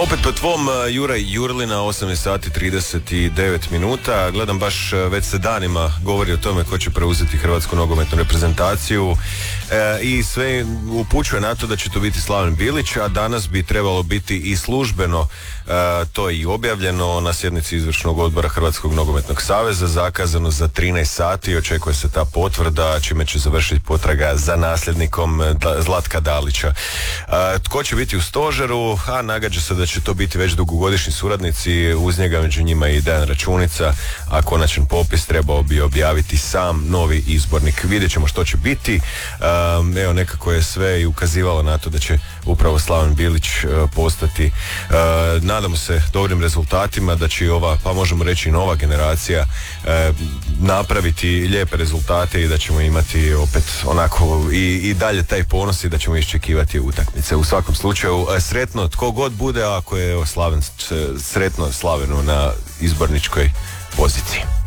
Opet po tvom, Juraj Jurlina, 18 sati 39 minuta. Gledam, baš već se danima govori o tome ko će preuzeti hrvatsku nogometnu reprezentaciju i sve upućuje na to da će to biti Slaven Bilić, a danas bi trebalo biti i službeno to je i objavljeno na sjednici izvršnog odbora Hrvatskog nogometnog saveza, zakazano za 13 sati. Očekuje se ta potvrda, čime će završiti potraga za nasljednikom Zlatka Dalića. Tko će biti u stožeru? A nagađa se da će to biti već dugogodišnji suradnici, uz njega među njima i Dejan Računica, a konačan popis trebao bi objaviti sam novi izbornik. Vidjet ćemo što će biti. Evo, nekako je sve i ukazivalo na to da će upravo Slaven Bilić postati, nadamo se, dobrim rezultatima, da će i ova, pa možemo reći, nova generacija napraviti lijepe rezultate i da ćemo imati opet onako i dalje taj ponos i da ćemo iščekivati utakmice. U svakom slučaju, sretno tko god bude, ako je Slaven, sretno Slavenu na izborničkoj poziciji.